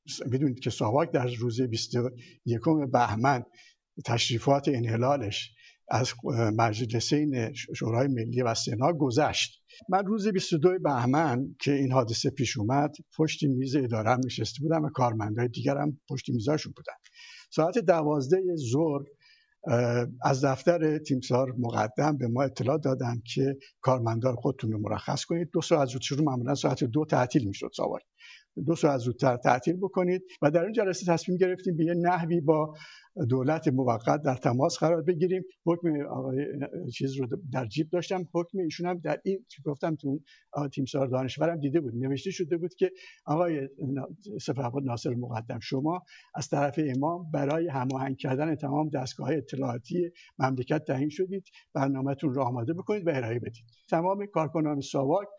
میدونید که ساواک در روز 21 بهمن تشریفات انحلالش از مجلسین شورای ملی و سنا گذشت. من روز 22 بهمن که این حادثه پیش اومد پشت میز اداره هم نشسته بودم و کارمندای دیگرم پشت میزاشون بودن. ساعت 12 ظهر از دفتر تیمسار مقدم به ما اطلاع دادن که کارمندان خودتون رو مرخص کنید، 2 ساعت زودتر، معمولا ساعت 2 تعطیل میشد ساواک، 2 ساعت زودتر تعطیل بکنید و در این جلسه تصمیم گرفتیم به یه نحوی با دولت موقت در تماس قرار بگیریم. حکم آقای چیز رو در جیب داشتم، حکم ایشون هم در این گفتم تو تیمسار دانشورم دیده بود، نوشته شده بود که آقای صفح‌آباد ناصر مقدم، شما از طرف امام برای هماهنگ کردن تمام دستگاه اطلاعاتی مملکت تعیین شدید، برنامه‌تون رو آماده بکنید و ارائه بدید. تمام کارکنان ساواک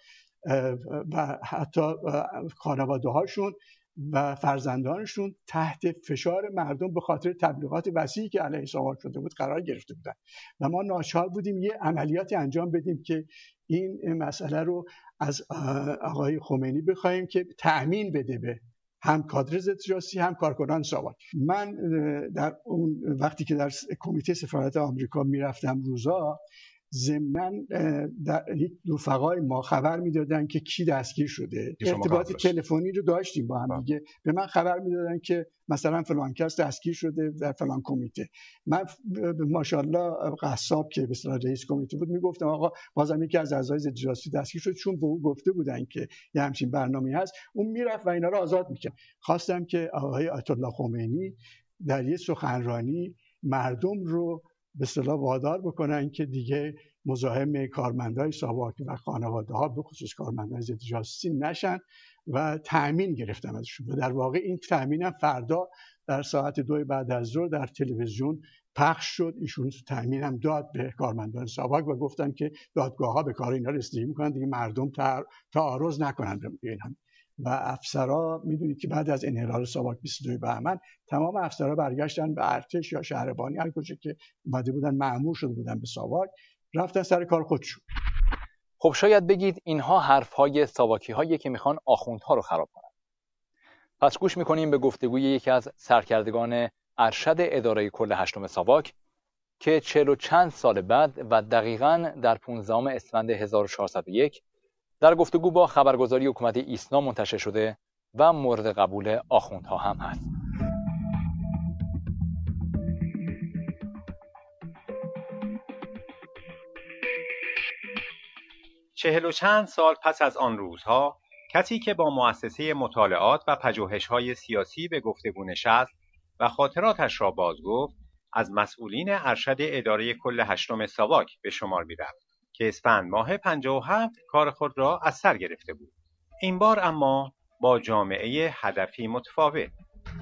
و حتی خانواده هاشون و فرزندانشون تحت فشار مردم به خاطر تبلیغات وسیعی که علیه ساواک شده بود قرار گرفته بودن و ما ناچار بودیم یه عملیاتی انجام بدیم که این مسئله رو از آقای خمینی بخوایم که تأمین بده به هم کادر ضد جاسوسی هم کارکنان ساواک. من در اون وقتی که در کمیته سفارت آمریکا میرفتم روزا، ضمناً یک رفقای ما خبر میدادن که کی دستگیر شده، ارتباط تلفنی رو داشتیم با هم دیگه، به من خبر میدادن که مثلا فلان کس دستگیر شده در فلان کمیته. من ماشاءالله قصاب که به اصطلاح رئیس کمیته بود میگفتم آقا بازم یکی از اعضای ضد جاسوسی دستگیر شد، چون به او گفته بودن که یه همچین برنامه‌ای هست. اون میرفت و اینا رو آزاد میکرد. خواستم که آقای آیت الله خمینی در یه سخنرانی مردم رو به اصطلاح وادار بکنن که دیگه مزاحم کارمندای ساواک و خانواده‌ها به خصوص کارمندای ضد جاسوسی نشن و تأمین گرفتم ازشون. و در واقع این تأمینم فردا در ساعت 2 بعد از ظهر در تلویزیون پخش شد. ایشون تأمینم داد به کارمندان ساواک و گفتن که دادگاه‌ها به کار اینا رسیدگی میکنن، دیگه مردم تعارض نکنن به این. و افسرا میدونید که بعد از انحلال ساواک 22 بهمن تمام افسرا برگشتن به ارتش یا شهربانی هر کجا که اومده بودن مأمور شده بودن به ساواک، رفتن سر کار خودشون. خب شاید بگید اینها حرف‌های ساواکی‌هایی که میخوان آخوندها رو خراب کنن. پس گوش میکنیم به گفتگوی یکی از سرکردگان ارشد اداره کل هشتم ساواک که 40 و چند سال بعد و دقیقاً در 15 اسفند 1401 در گفتگو با خبرگزاری حکومت ایسنا منتشر شده و مورد قبول آخوندها هم هست. 40 و چند سال پس از آن روزها، کسی که با مؤسسه مطالعات و پژوهش‌های سیاسی به گفتگو نشست و خاطراتش را بازگفت، از مسئولین ارشد اداره کل هشتم ساواک به شمار می‌رفت که اسفند ماه 57 کار خود را از سر گرفته بود. این بار اما با جامعه هدفی متفاوت.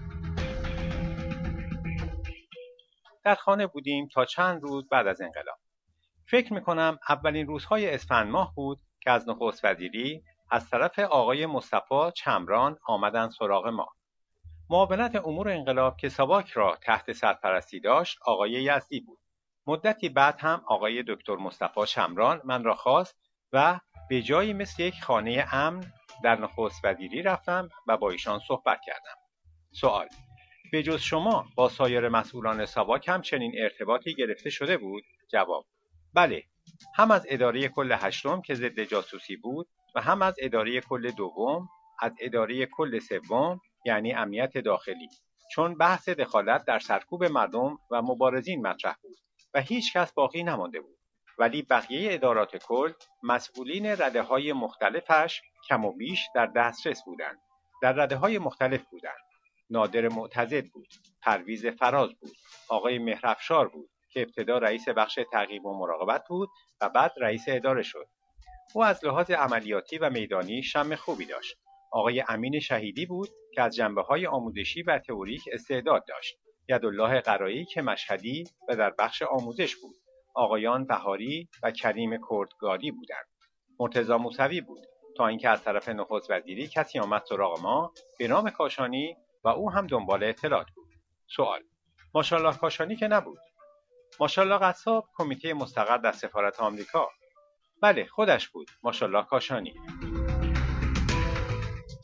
در خانه بودیم تا چند روز بعد از انقلاب. فکر می‌کنم اولین روزهای اسفند ماه بود که از نخست وزیری از طرف آقای مصطفی چمران آمدن سراغ ما. معاونت امور انقلاب که ساواک را تحت سرپرستی داشت آقای یزدی بود. مدتی بعد هم آقای دکتر مصطفی چمران من را خواست و به جایی مثل یک خانه امن در نخست وزیری رفتم و با ایشان صحبت کردم. سوال: به جز شما با سایر مسئولان ساواک هم چنین ارتباطی گرفته شده بود؟ جواب: بله، هم از اداره کل هشتم که ضد جاسوسی بود و هم از اداره کل دوم، از اداره کل سوم یعنی امنیت داخلی، چون بحث دخالت در سرکوب مردم و مبارزین مطرح بود و هیچ کس باقی نمانده بود. ولی بقیه ادارات کل مسئولین رده‌های مختلفش کم و بیش در دسترس بودند. در رده‌های مختلف بودند. نادر معتضد بود، پرویز فراز بود، آقای مهرافشار بود که ابتدا رئیس بخش تعقیب و مراقبت بود و بعد رئیس اداره شد. او از لحاظ عملیاتی و میدانی شم خوبی داشت. آقای امین شهیدی بود که از جنبه‌های آموزشی و تئوریک استعداد داشت. یدالله قرایی که مشهدی و در بخش آموزش بود. آقایان بهاری و کریم کردگادی بودند. مرتضی موسوی بود تا اینکه از طرف نخست وزیری کسی آمد سراغ ما به نام کاشانی و او هم دنبال اطلاعات بود. سوال: ماشاءالله کاشانی که نبود. ماشاءالله قصاب کمیته مستقر در سفارت آمریکا. بله خودش بود ماشاءالله کاشانی.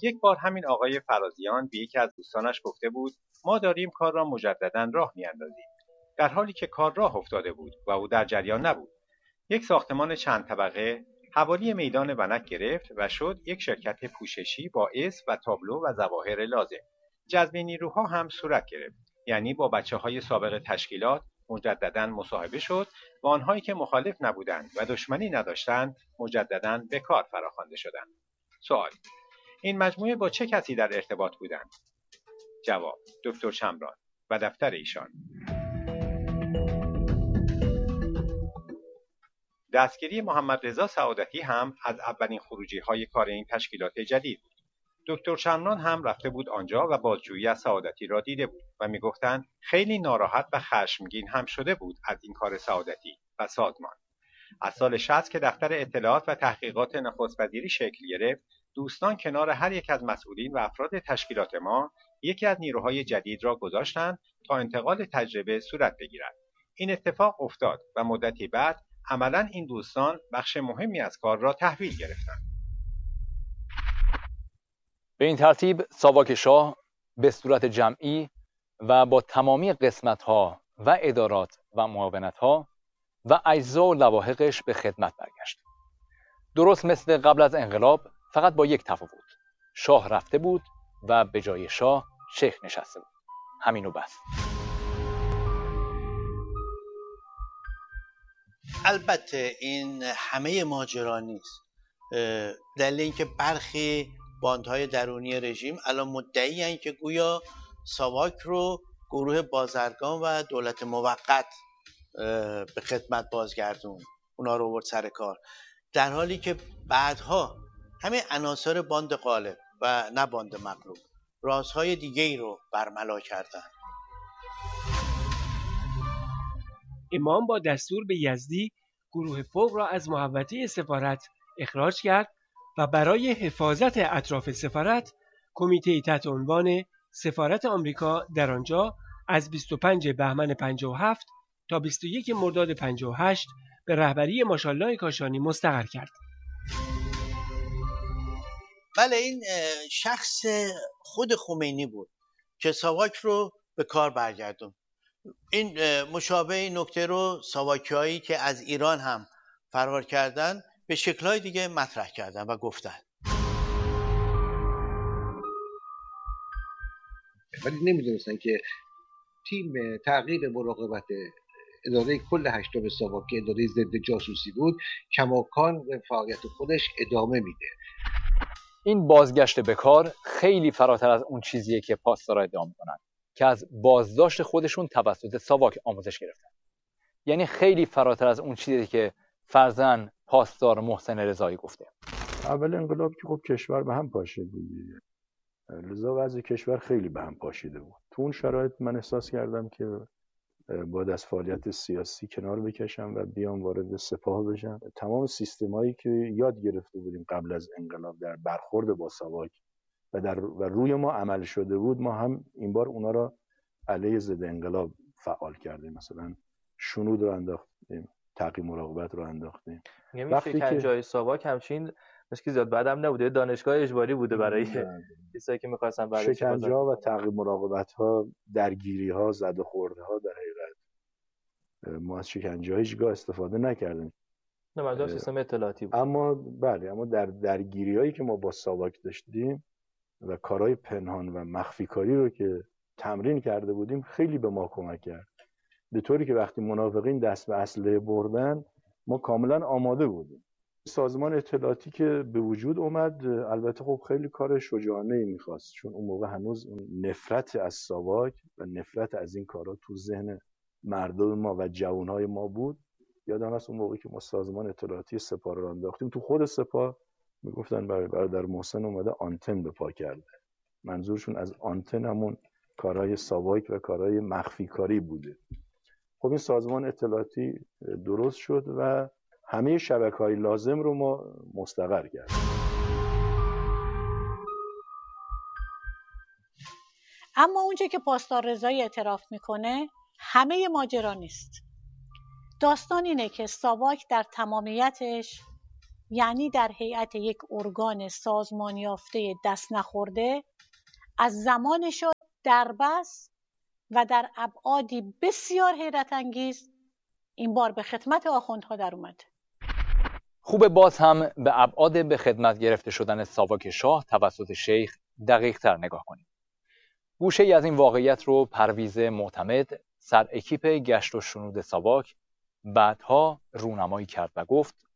یک بار همین آقای فرازیان به یکی از دوستانش گفته بود ما داریم کار را مجددا راه میاندازیم، در حالی که کار راه افتاده بود و او در جریان نبود. یک ساختمان چند طبقه حوالی میدان ونک گرفت و شد یک شرکت پوششی با اسم و تابلو و ظواهر لازم. جذب نیروها هم صورت گرفت، یعنی با بچه‌های سابق تشکیلات مجددا مصاحبه شد و آنهایی که مخالف نبودند و دشمنی نداشتند مجددا به کار فراخوانده شدند. سوال: این مجموعه با چه کسی در ارتباط بودند؟ جواب: دکتر شمران و دفتر ایشان. دستگیری محمد رضا سعادتی هم از اولین خروجی‌های کار این تشکیلات جدید بود. دکتر شمران هم رفته بود آنجا و بازجویی از سعادتی را دیده بود و میگفتند خیلی ناراحت و خشمگین هم شده بود از این کار سعادتی و سازمان. از سال 60 که دفتر اطلاعات و تحقیقات نخست وزیری شکل گرفت، دوستان کنار هر یک از مسئولین و افراد تشکیلات ما یکی از نیروهای جدید را گذاشتند تا انتقال تجربه صورت بگیرد. این اتفاق افتاد و مدتی بعد عملاً این دوستان بخش مهمی از کار را تحویل گرفتند. به این ترتیب ساواک شاه به صورت جمعی و با تمامی قسمت‌ها و ادارات و معاونت‌ها و اجزا و لواحقش به خدمت برگشت. درست مثل قبل از انقلاب، فقط با یک تفاوت: شاه رفته بود و به جای شاه شیخ نشسته بود. همین و بس. البته این همه ماجرا نیست. دلیل اینکه برخی باندهای درونی رژیم الان مدعی که گویا ساواک رو گروه بازرگان و دولت موقت به خدمت بازگردون، اونا رو آورد سر کار، در حالی که بعدها همه عناصر باند غالب و نه باند مغلوب رازهای دیگه ای رو برملا کردن. امام با دستور به یزدی گروه فوق را از محوطه سفارت اخراج کرد و برای حفاظت اطراف سفارت کمیته تحت عنوان سفارت آمریکا در آنجا از 25 بهمن 57 تا 21 مرداد 58 به رهبری ماشاءالله کاشانی مستقر کرد. بله، این شخص خود خمینی بود که ساواک رو به کار برگردون. این مشابه نکته رو ساواکیایی که از ایران هم فرار کردن به شکل‌های دیگه مطرح کردن و گفتن. ولی نمیدونستن که تیم تعقیب مراقبت اداره کل هشتم ساواک که اداره ضد جاسوسی بود کماکان به فعالیت خودش ادامه میده. این بازگشت به کار خیلی فراتر از اون چیزیه که پاسدارا ادعا میکنن که از بازداشت خودشون توسط ساواک آموزش گرفتن. یعنی خیلی فراتر از اون چیزی که فرزن پاسدار محسن رضایی گفته. اول انقلاب که خب کشور به هم پاشید دیگه، لذا وضع کشور خیلی به هم پاشیده بود. تو اون شرایط من احساس کردم که باید از فعالیت سیاسی کنار بکشم و بیام وارد سپاه بشم. تمام سیستمایی که یاد گرفته بودیم قبل از انقلاب در برخورد با ساواک و روی ما عمل شده بود، ما هم این بار اونا را علیه ضد انقلاب فعال کردیم. مثلا شنود رو انداختیم، تعقیب مراقبت رو انداختیم. یعنی شکنجه‌های ساواک همچین مشکی زیاد بعدم نبوده، دانشگاه اجباری بوده برای کسایی که می‌خواستن برای شکنجه‌ها و تعقیب مراقبت‌ها، درگیری‌ها، زد و خوردها. در حقیقت ما از شکنجه‌ها هیچگاه استفاده نکردیم. نه، منظور سیستم اطلاعاتی بود. اما در درگیری‌هایی که ما با ساواک داشتیم و کارهای پنهان و مخفی کاری رو که تمرین کرده بودیم خیلی به ما کمک کرد، به طوری که وقتی منافقین دست به اسلحه بردن ما کاملا آماده بودیم. سازمان اطلاعاتی که به وجود اومد البته خب خیلی کار شجاعانه‌ای می‌خواست، چون اون موقع هنوز نفرت از ساواک و نفرت از این کارا تو ذهن مردم ما و جوانهای ما بود. یادم هست اون موقعی که ما سازمان اطلاعاتی سپاه رو انداختیم، تو خود سپاه میگفتن برادر محسن اومده آنتن به پا کرده. منظورشون از آنتن همون کارهای ساواک و کارهای مخفی کاری بوده. خب این سازمان اطلاعاتی درست شد و همه شبکه‌های لازم رو ما مستقر کردیم. اما اونجا که پاسدار رضایی اعتراف میکنه همه ماجرا نیست. داستان اینه که ساواک در تمامیتش یعنی در هیئت یک ارگان سازمان یافته دست نخورده، از زمان شد دربست و در ابعادی بسیار حیرت انگیز این بار به خدمت آخوندها در اومد. خوب باز هم به ابعاد به خدمت گرفته شدن ساواک شاه توسط شیخ دقیق تر نگاه کنیم. گوشه ای از این واقعیت رو پرویز معتمد، سر اکیپ گشت و شنود ساواک، بعدها رونمایی کرد و گفت